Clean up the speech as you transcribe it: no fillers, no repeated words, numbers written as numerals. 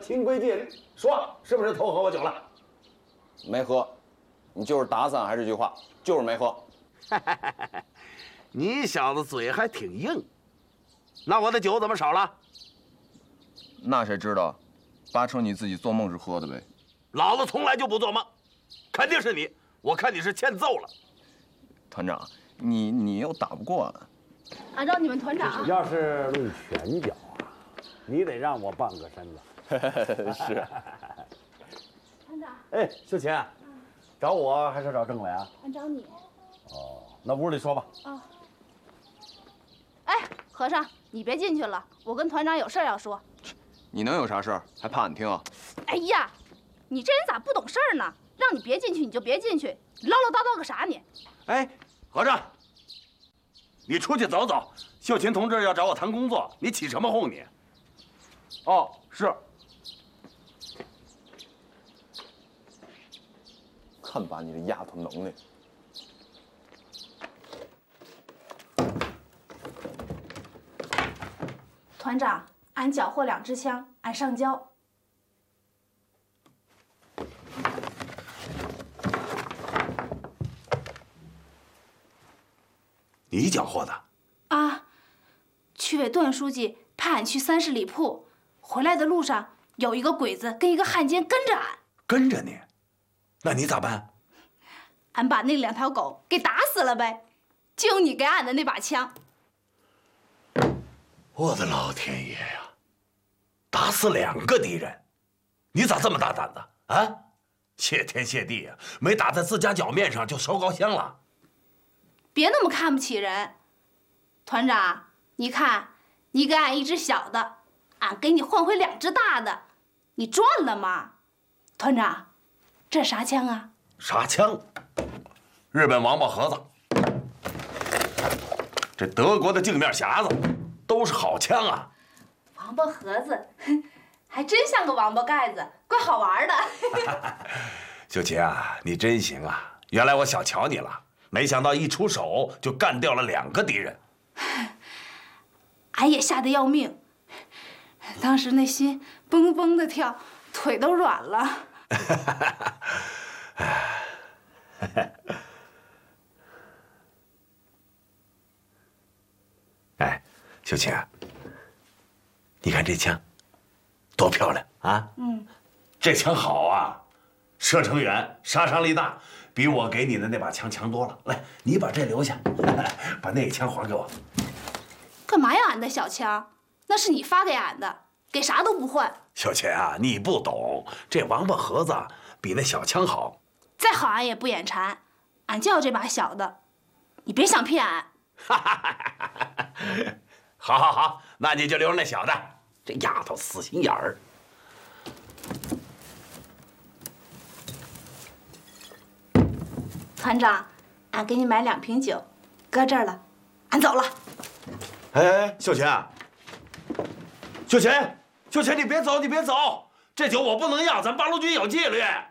清规戒律，说是不是偷喝我酒了？ 没喝，你就是打伞还是这句话，就是没喝。 你小子嘴还挺硬，那我的酒怎么少了？ 那谁知道，八成你自己做梦是喝的呗。 老子从来就不做梦，肯定是你，我看你是欠揍了。 团长，你又打不过俺。 按照你们团长， 要是论拳脚啊，你得让我半个身子。 是。 团长， 哎，秀琴，找我还是找政委啊？ 俺找你。 哦，那屋里说吧。 啊。哎，和尚，你别进去了，我跟团长有事要说。 你能有啥事儿？还怕俺听啊？ 哎呀，你这人咋不懂事儿呢？让你别进去你就别进去，唠唠叨叨个啥你？ 哎，和尚，你出去走走。秀琴同志要找我谈工作，你起什么哄你？哦，是。 看把你这丫头能耐！ 团长，俺缴获2支枪，俺上交。 你缴获的？ 啊，区委段书记派俺去30里铺，回来的路上有一个鬼子跟一个汉奸跟着俺。 跟着你？那你咋办？ 俺把那2条狗给打死了呗，就你给俺的那把枪。 我的老天爷呀！打死2个敌人，你咋这么大胆子啊？谢天谢地呀，没打在自家脚面上就烧高香了。 别那么看不起人，团长，你看，你给俺1只小的，俺给你换回2只大的，你赚了吗？团长，这啥枪啊？ 啥枪？日本王八盒子。这德国的镜面匣子，都是好枪啊。 王八盒子，还真像个王八盖子，怪好玩的。 秀琴啊，你真行啊！原来我小瞧你了，没想到一出手就干掉了2个敌人。 俺也吓得要命，当时那心蹦蹦的跳，腿都软了。 哎，秀琴，你看这枪多漂亮啊！这枪好啊，射程远，杀伤力大，比我给你的那把枪强多了。来，你把这留下，把那枪还给我。 干嘛要俺的小枪？那是你发给俺的，给啥都不换。 小琴啊，你不懂，这王八盒子比那小枪好。 再好俺也不眼馋，俺就要这把小的，你别想骗俺。 好，好，好，那你就留着那小的。这丫头死心眼儿。 团长，俺给你买2瓶酒，搁这儿了，俺走了。 哎，秀琴，秀琴，秀琴，你别走，你别走，这酒我不能要，咱八路军有纪律。